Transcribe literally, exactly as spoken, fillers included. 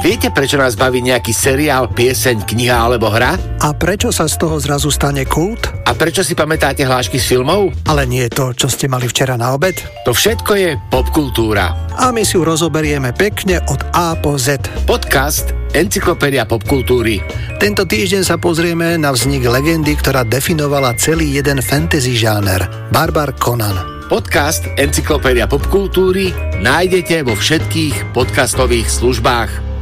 Viete, prečo nás baví nejaký seriál, pieseň, kniha alebo hra? A prečo sa z toho zrazu stane kult? A prečo si pamätáte hlášky z filmov? Ale nie to, čo ste mali včera na obed? To všetko je popkultúra. A my si ju rozoberieme pekne od A po Z. Podcast Encyklopédia popkultúry. Tento týždeň sa pozrieme na vznik legendy, ktorá definovala celý jeden fantasy žáner. Barbar Conan. Podcast Encyklopédia popkultúry nájdete vo všetkých podcastových službách.